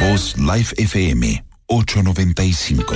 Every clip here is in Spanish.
Voz Live FM 895.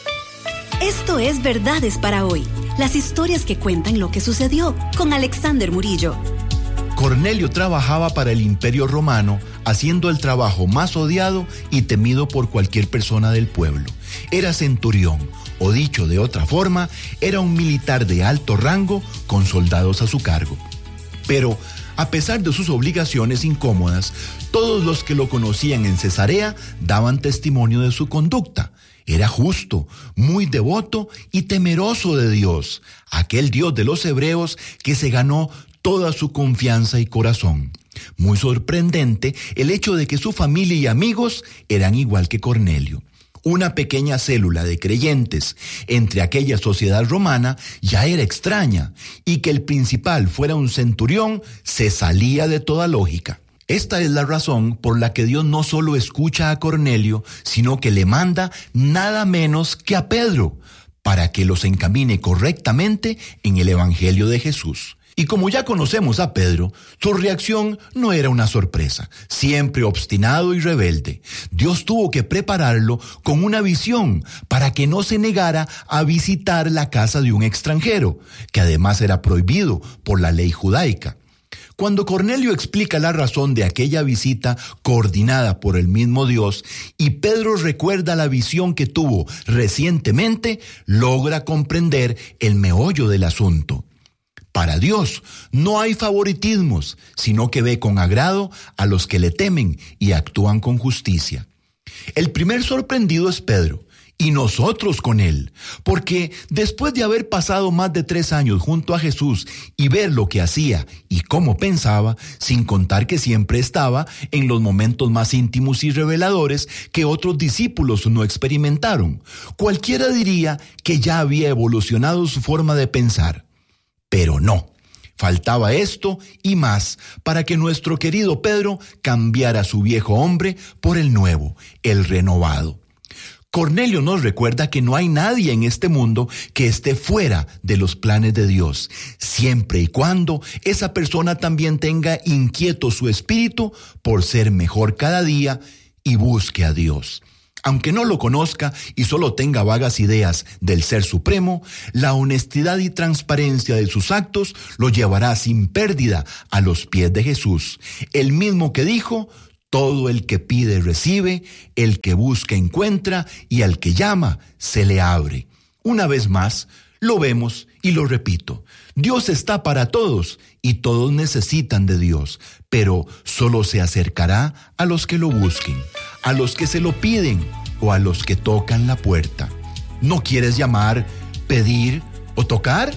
Esto es Verdades para Hoy. Las historias que cuentan lo que sucedió con Alexander Murillo. Cornelio trabajaba para el Imperio Romano, haciendo el trabajo más odiado y temido por cualquier persona del pueblo. Era centurión, o dicho de otra forma, era un militar de alto rango con soldados a su cargo. Pero, a pesar de sus obligaciones incómodas, todos los que lo conocían en Cesarea daban testimonio de su conducta. Era justo, muy devoto y temeroso de Dios, aquel Dios de los hebreos que se ganó toda su confianza y corazón. Muy sorprendente el hecho de que su familia y amigos eran igual que Cornelio. Una pequeña célula de creyentes entre aquella sociedad romana ya era extraña, y que el principal fuera un centurión se salía de toda lógica. Esta es la razón por la que Dios no solo escucha a Cornelio, sino que le manda nada menos que a Pedro, para que los encamine correctamente en el Evangelio de Jesús. Y como ya conocemos a Pedro, su reacción no era una sorpresa, siempre obstinado y rebelde. Dios tuvo que prepararlo con una visión para que no se negara a visitar la casa de un extranjero, que además era prohibido por la ley judaica. Cuando Cornelio explica la razón de aquella visita coordinada por el mismo Dios y Pedro recuerda la visión que tuvo recientemente, logra comprender el meollo del asunto. Para Dios no hay favoritismos, sino que ve con agrado a los que le temen y actúan con justicia. El primer sorprendido es Pedro, y nosotros con él, porque después de haber pasado más de 3 años junto a Jesús y ver lo que hacía y cómo pensaba, sin contar que siempre estaba en los momentos más íntimos y reveladores que otros discípulos no experimentaron, cualquiera diría que ya había evolucionado su forma de pensar. Pero no, faltaba esto y más para que nuestro querido Pedro cambiara su viejo hombre por el nuevo, el renovado. Cornelio nos recuerda que no hay nadie en este mundo que esté fuera de los planes de Dios, siempre y cuando esa persona también tenga inquieto su espíritu por ser mejor cada día y busque a Dios. Aunque no lo conozca y solo tenga vagas ideas del Ser Supremo, la honestidad y transparencia de sus actos lo llevará sin pérdida a los pies de Jesús, el mismo que dijo: todo el que pide recibe, el que busca encuentra, y al que llama se le abre. Una vez más, lo vemos y lo repito: Dios está para todos y todos necesitan de Dios, pero solo se acercará a los que lo busquen, a los que se lo piden o a los que tocan la puerta. ¿No quieres llamar, pedir o tocar?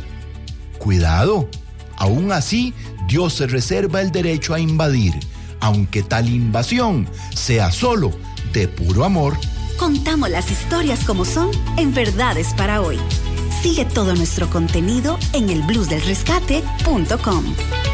Cuidado, aún así Dios se reserva el derecho a invadir, aunque tal invasión sea solo de puro amor. Contamos las historias como son en Verdades para Hoy. Sigue todo nuestro contenido en elbluesdelrescate.com.